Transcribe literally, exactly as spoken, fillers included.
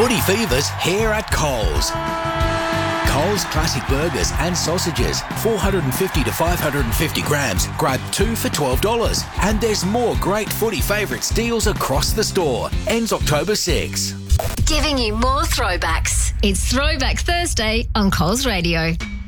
Footy Fever's here at Coles. Coles Classic Burgers and Sausages, four hundred fifty to five hundred fifty grams. Grab two for twelve dollars. And there's more great Footy Favourites deals across the store. Ends October sixth. Giving you more throwbacks. It's Throwback Thursday on Coles Radio.